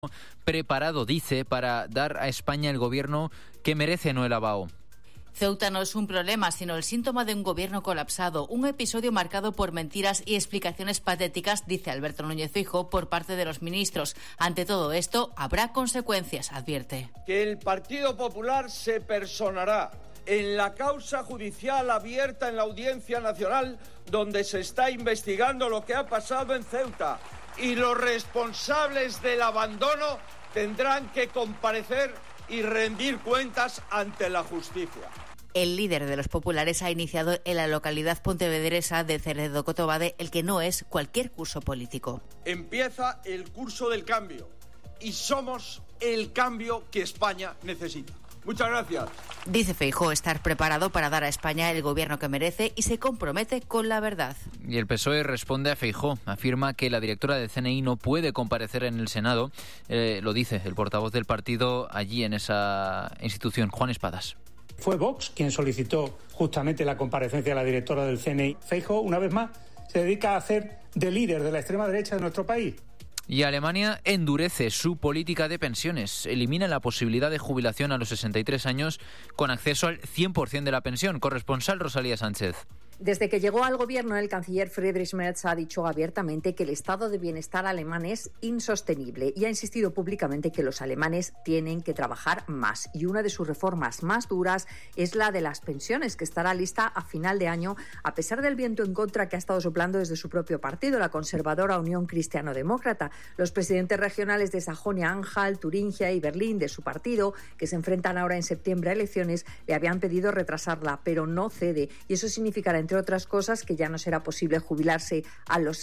preparado, dice, para dar a España el gobierno que merece Noel Abao. Ceuta no es un problema, sino el síntoma de un gobierno colapsado, un episodio marcado por mentiras y explicaciones patéticas, dice Alberto Núñez Feijóo, por parte de los ministros. Ante todo esto, habrá consecuencias, advierte. Que el Partido Popular se personará en la causa judicial abierta en la Audiencia Nacional, donde se está investigando lo que ha pasado en Ceuta, y los responsables del abandono tendrán que comparecer y rendir cuentas ante la justicia. El líder de los populares ha iniciado en la localidad pontevedresa de Cerredo-Cotobade el que no es cualquier curso político. Empieza el curso del cambio y somos el cambio que España necesita. Muchas gracias. Dice Feijóo estar preparado para dar a España el gobierno que merece y se compromete con la verdad. Y el PSOE responde a Feijóo. Afirma que la directora del CNI no puede comparecer en el Senado. Lo dice el portavoz del partido allí en esa institución, Juan Espadas. Fue Vox quien solicitó justamente la comparecencia de la directora del CNI. Feijóo, una vez más, se dedica a hacer de líder de la extrema derecha de nuestro país. Y Alemania endurece su política de pensiones. Elimina la posibilidad de jubilación a los 63 años con acceso al 100% de la pensión. Corresponsal Rosalía Sánchez. Desde que llegó al gobierno, el canciller Friedrich Merz ha dicho abiertamente que el estado de bienestar alemán es insostenible y ha insistido públicamente que los alemanes tienen que trabajar más. Y una de sus reformas más duras es la de las pensiones, que estará lista a final de año, a pesar del viento en contra que ha estado soplando desde su propio partido, la conservadora Unión Cristiano-Demócrata. Los presidentes regionales de Sajonia-Anhalt, Turingia y Berlín de su partido, que se enfrentan ahora en septiembre a elecciones, le habían pedido retrasarla, pero no cede. Y eso significará, entre otras cosas, que ya no será posible jubilarse a los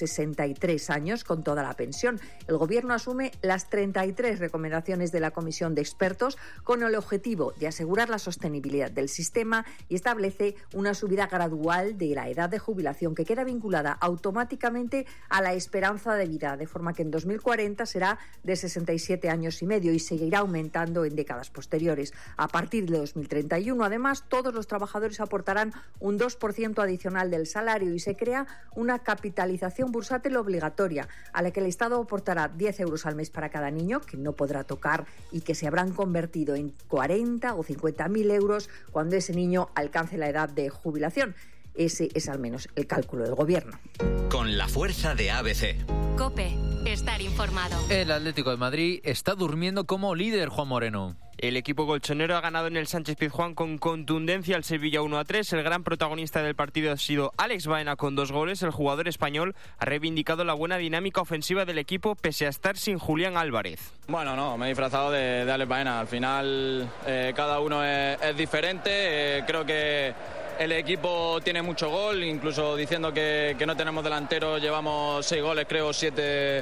63 años con toda la pensión. El gobierno asume las 33 recomendaciones de la comisión de expertos con el objetivo de asegurar la sostenibilidad del sistema y establece una subida gradual de la edad de jubilación que queda vinculada automáticamente a la esperanza de vida, de forma que en 2040 será de 67 años y medio y seguirá aumentando en décadas posteriores. A partir de 2031, además, todos los trabajadores aportarán un 2% adicional del salario y se crea una capitalización bursátil obligatoria a la que el Estado aportará 10 euros al mes para cada niño, que no podrá tocar y que se habrán convertido en 40 o 50.000 euros cuando ese niño alcance la edad de jubilación. Ese es al menos el cálculo del gobierno. Con la fuerza de ABC. COPE, estar informado. El Atlético de Madrid está durmiendo como líder, Juan Moreno. El equipo colchonero ha ganado en el Sánchez-Pizjuán con contundencia al Sevilla 1-3. El gran protagonista del partido ha sido Alex Baena con 2 goles. El jugador español ha reivindicado la buena dinámica ofensiva del equipo pese a estar sin Julián Álvarez. Bueno, no, me he disfrazado de Alex Baena. Al final cada uno es diferente. Creo que el equipo tiene mucho gol, incluso diciendo que no tenemos delantero, llevamos 6 goles, creo 7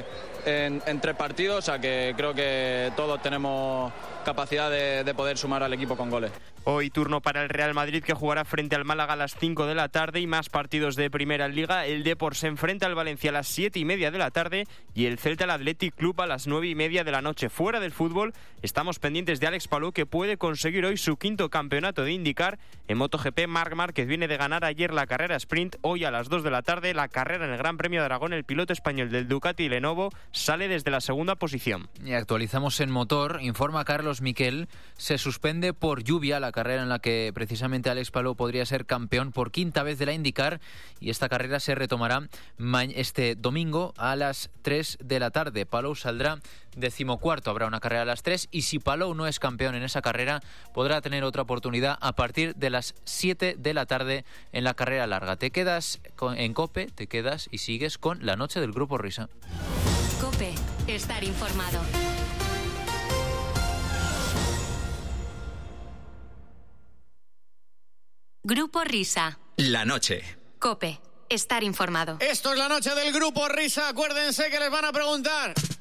en 3 partidos, o sea que creo que todos tenemos capacidad de poder sumar al equipo con goles. Hoy turno para el Real Madrid, que jugará frente al Málaga a las 5 de la tarde y más partidos de Primera Liga. El Depor se enfrenta al Valencia a las 7:30 de la tarde y el Celta al Athletic Club a las 9:30 de la noche. Fuera del fútbol, estamos pendientes de Alex Palou, que puede conseguir hoy su 5º campeonato de IndyCar. En MotoGP, Marc Márquez viene de ganar ayer la carrera sprint. Hoy a las 2 de la tarde, la carrera en el Gran Premio de Aragón. El piloto español del Ducati Lenovo sale desde la segunda posición. Y actualizamos en motor. Informa Carlos Miquel, se suspende por lluvia la carrera en la que precisamente Alex Palou podría ser campeón por 5ª vez de la IndyCar, y esta carrera se retomará este domingo a las 3 de la tarde. Palou saldrá 14º, habrá una carrera a las 3, y si Palou no es campeón en esa carrera, podrá tener otra oportunidad a partir de las 7 de la tarde en la carrera larga. Te quedas en COPE, te quedas y sigues con la noche del Grupo Risa. COPE, estar informado. Grupo Risa. La noche. COPE, estar informado. Esto es la noche del Grupo Risa. Acuérdense que les van a preguntar.